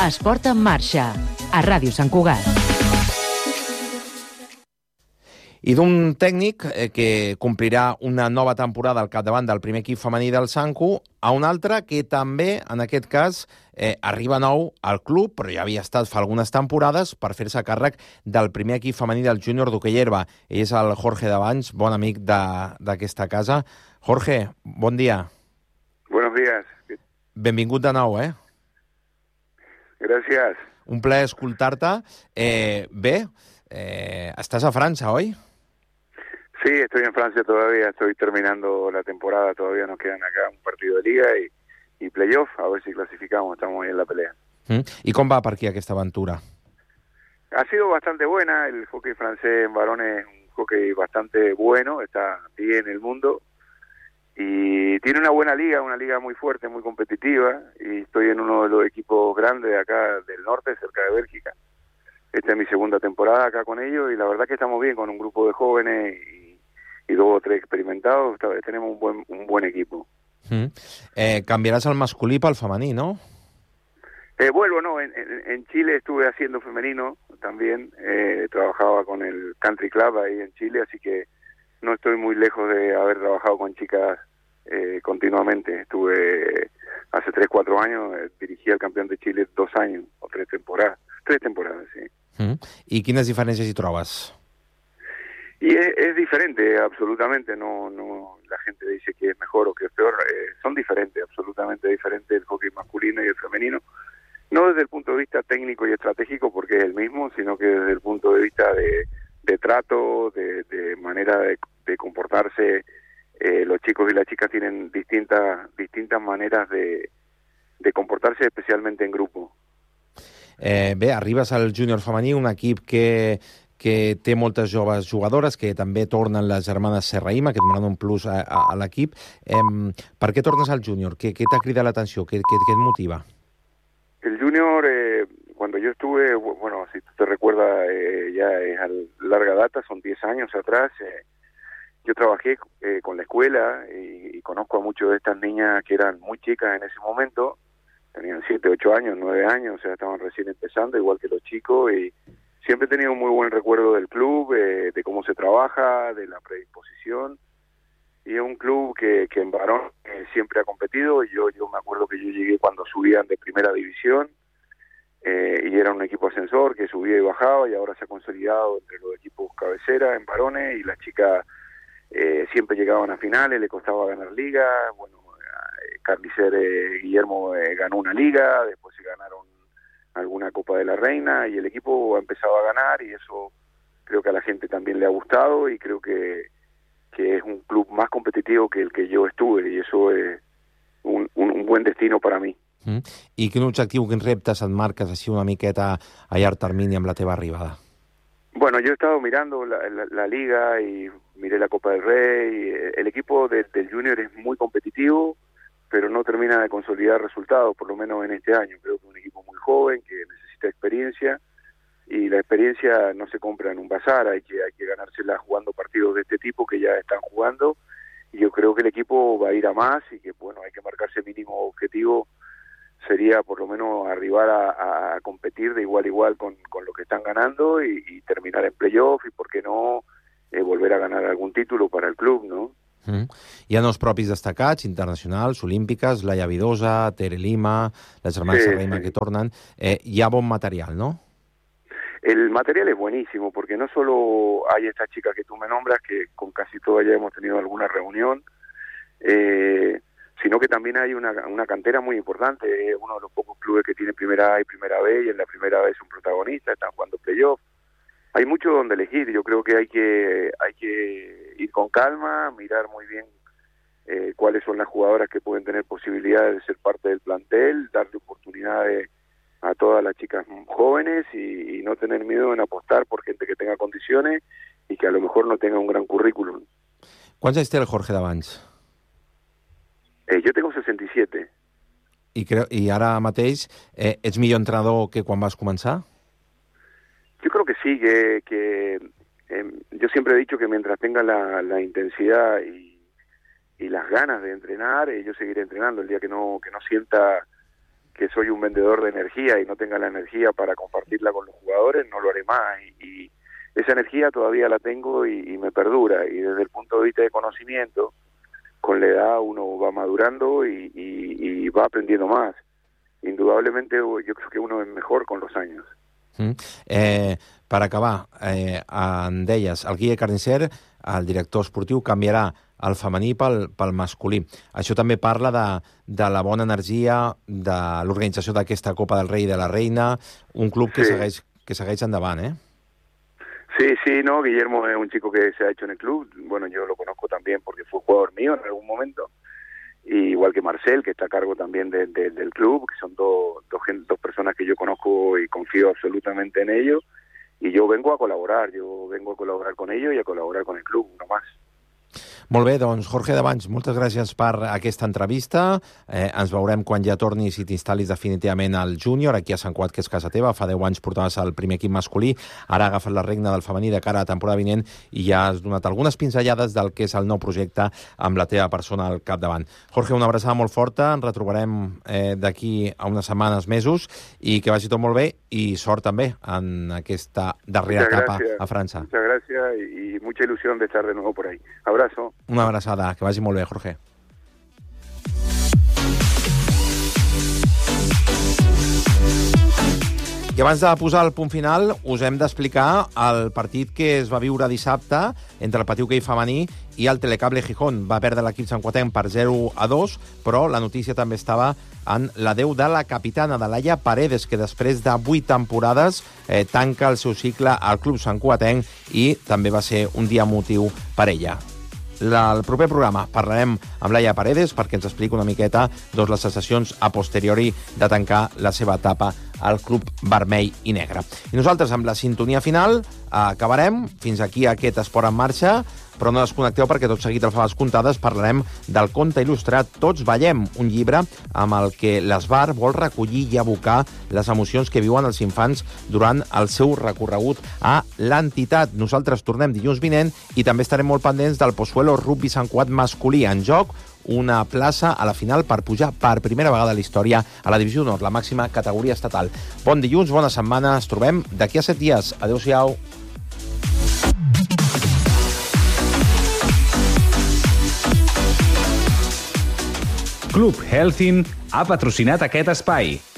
Esport en marxa, a Ràdio Sant Cugat. I d'un tècnic que complirà una nova temporada al capdavant del primer equip femení del Sanku, a un altre que també, en aquest cas, arriba nou al club, però ja havia estat fa algunes temporades per fer-se càrrec del primer equip femení del júnior d'hoquei herba. Ell és el Jorge D'Abans, bon amic d'aquesta casa. Jorge, bon dia. Buenos días. Benvingut de nou, Gracias. Un plaer escoltar-te. Estàs a França, oi? Sí, estoy en Francia todavía, estoy terminando la temporada, todavía nos quedan acá un partido de liga y playoff, a ver si clasificamos, estamos ahí en la pelea. I com va per aquí aquesta aventura? Ha sido bastante buena, el hockey francés en varones es un hockey bastante bueno, está bien en el mundo y tiene una buena liga, una liga muy fuerte, muy competitiva, y estoy en uno de los equipos grandes de acá del norte, cerca de Bélgica. Esta es mi segunda temporada acá con ellos y la verdad que estamos bien con un grupo de jóvenes y 2 o 3 experimentados, tenemos un buen equipo. Canviaràs el masculí pel femení, no? Vuelvo, no, en Chile estuve haciendo femenino también, trabajaba con el Country Club ahí en Chile, así que no estoy muy lejos de haber trabajado con chicas continuamente. Estuve hace 3-4 años, dirigí al campeón de Chile 2 años o 3 temporadas. 3 temporadas, sí. I quines diferències hi trobes? Y es diferente, absolutamente, no la gente dice que es mejor o que es peor, son diferentes, absolutamente diferentes el hockey masculino y el femenino, no desde el punto de vista técnico y estratégico porque es el mismo, sino que desde el punto de vista de trato, de manera de comportarse, los chicos y las chicas tienen distintas maneras de comportarse, especialmente en grupo. Arribes al júnior femení, un equip que té moltes joves jugadores, que també tornen les germanes Serraima, que donaran un plus a l'equip. Per què tornes al júnior? Què t'ha cridat l'atenció? Què et motiva? El junior, cuando yo estuve, bueno, si tú te recuerdas, ya es a larga data, son 10 años atrás, yo trabajé con la escuela y conozco a muchas de estas niñas que eran muy chicas en ese momento, tenían 7, 8 años, 9 años, o sea, estaban recién empezando, igual que los chicos, y siempre he tenido un muy buen recuerdo del club, de cómo se trabaja, de la predisposición, y es un club que en varón siempre ha competido. Yo me acuerdo que yo llegué cuando subían de primera división, y era un equipo ascensor que subía y bajaba, y ahora se ha consolidado entre los equipos cabecera en varones, y las chicas siempre llegaban a finales, le costaba ganar liga. Bueno, Carnicer Guillermo ganó una liga, después se ganaron alguna Copa de la Reina y el equipo ha empezado a ganar, y eso creo que a la gente también le ha gustado, y creo que es un club más competitivo que el que yo estuve, y eso es un buen destino para mí. I quin objectiu, quins reptes et marques així una miqueta a llarg termini amb la teva arribada? Bueno, yo he estado mirando la liga y miré la Copa del Rey. El equipo del Junior es muy competitivo, pero no termina de consolidar resultados, por lo menos en este año. Creo que es un equipo muy joven, que necesita experiencia, y la experiencia no se compra en un bazar, hay que ganársela jugando partidos de este tipo que ya están jugando, y yo creo que el equipo va a ir a más, y que bueno, hay que marcarse mínimo objetivo, sería por lo menos arribar a competir de igual a igual con lo que están ganando, y terminar en playoff, y por qué no volver a ganar algún título para el club, ¿no? Hi ha noms propis destacats, internacionals, olímpiques, Laia Vidosa, Tere Lima, les germanes Serraima que tornen. Hi ha bon material, ¿no? El material es buenísimo, porque no solo hay estas chicas que tú me nombras, que con casi todas ya hemos tenido alguna reunión, sino que también hay una cantera muy importante. Es uno de los pocos clubes que tiene primera A y primera B, y en la primera B son protagonistas, están jugando playoff. Hay mucho donde elegir. Yo creo que hay que ir con calma, mirar muy bien cuáles son las jugadoras que pueden tener posibilidades de ser parte del plantel, darle oportunidades a todas las chicas jóvenes, y no tener miedo en apostar por gente que tenga condiciones y que a lo mejor no tenga un gran currículum. Quants anys té el Jorge D'Abans? Yo tengo 67. I ara mateix ets millor entrenador que quan vas començar? Yo creo que sí, que yo siempre he dicho que mientras tenga la intensidad y las ganas de entrenar, yo seguiré entrenando. El día que no sienta soy un vendedor de energía y no tenga la energía para compartirla con los jugadores, no lo haré más. Y esa energía todavía la tengo y me perdura. Y desde el punto de vista de conocimiento, con la edad uno va madurando y va aprendiendo más. Indudablemente yo creo que uno es mejor con los años. Per acabar, en deies, el Guille Carnicer, el director esportiu, canviarà el femení pel masculí. Això també parla de la bona energia, de l'organització d'aquesta Copa del Rei i de la Reina, un club que segueix endavant, ¿eh? Sí, no, Guillermo es un chico que se ha hecho en el club. Bueno, yo lo conozco también porque fue jugador mío en algún momento. Y igual que Marcel, que está a cargo también del club, que son dos personas que yo conozco y confío absolutamente en ellos. Y yo vengo a colaborar con ellos y a colaborar con el club, no más. Molt bé, doncs Jorge Davants, moltes gràcies per aquesta entrevista. Ens veurem quan ja tornis i t'instal·lis definitivament al júnior, aquí a Sant Cugat, que és casa teva. Fa 10 anys portaves el primer equip masculí, ara ha agafat la regna del femení de cara a la temporada vinent i ja has donat algunes pinzellades del que és el nou projecte amb la teva persona al capdavant. Jorge, una abraçada molt forta, ens retrobarem d'aquí a unes setmanes, mesos, i que vagi tot molt bé i sort també en aquesta darrera etapa a França. Muchas gracias y mucha ilusión de estar de nuevo por ahí. Abrazo. Una abraçada, que vagi molt bé, Jorge. I abans de posar el punt final, us hem d'explicar el partit que es va viure dissabte entre el Patiu Quei femení i el Telecable Gijón. Va perdre l'equip santcuatenc per 0-2, però la notícia també estava en l'adeu de la capitana de Laia Paredes, que després de 8 temporades tanca el seu cicle al club santcuatenc i també va ser un dia emotiu per ella. El proper programa parlarem amb Laia Paredes perquè ens explica una miqueta les sensacions a posteriori de tancar la seva etapa al club vermell i negre. I nosaltres, amb la sintonia final, acabarem. Fins aquí aquest Esport en Marxa, però no desconnecteu perquè tot seguit al Faves Comptades parlarem del conte il·lustrat Tots ballem, un llibre amb el que l'Esbar vol recollir i abocar les emocions que viuen els infants durant el seu recorregut a l'entitat. Nosaltres tornem dilluns vinent i també estarem molt pendents del Pozuelo Rugby Sant Cugat masculí. En joc una plaça a la final per pujar per primera vegada a la història a la Divisió Nord, la màxima categoria estatal. Bon dilluns, bona setmana, ens trobem d'aquí a 7 dies. Adéu-siau. Club Helsin ha patrocinat aquest espai.